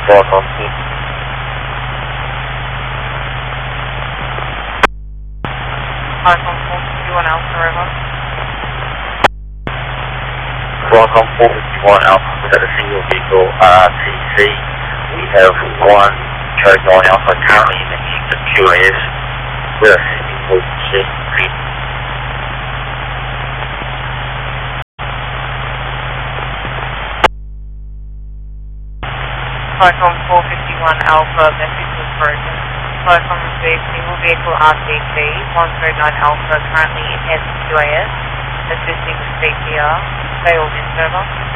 Welcome. Icon 451 Alpha River. Welcome 451 Alpha, we have a single vehicle RTC. We have one Code 9 Alpha currently in the Houston QAS. We're assisting with C. Icon 451 Alpha, message was broken. Icon received single vehicle RTC 139 Alpha currently in QAS, assisting with CPR. Stay all in, server.